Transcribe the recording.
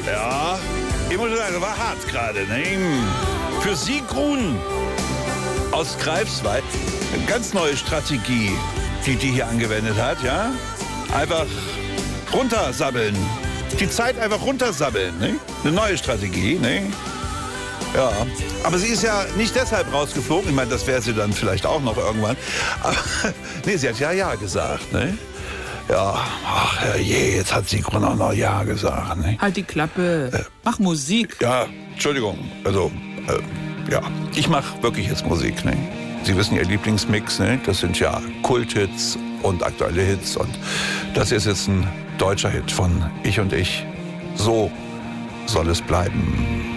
Ja, ich muss sagen, das war hart gerade. Ne? Für Sigrun aus Greifswald, eine ganz neue Strategie, die hier angewendet hat, ja? Einfach runtersabbeln. Die Zeit einfach runtersabbeln, ne? Eine neue Strategie, ne? Ja, aber sie ist ja nicht deshalb rausgeflogen. Ich meine, das wäre sie dann vielleicht auch noch irgendwann. Aber nee, sie hat ja gesagt, ne? Ja, ach herrje, jetzt hat Sigrun auch noch ja gesagt, ne? Halt die Klappe, mach Musik. Ja, Entschuldigung, also, ja, ich mache wirklich jetzt Musik, ne? Sie wissen, Ihr Lieblingsmix, ne? Das sind ja Kulthits und aktuelle Hits. Und das ist jetzt ein deutscher Hit von Ich und Ich. So soll es bleiben.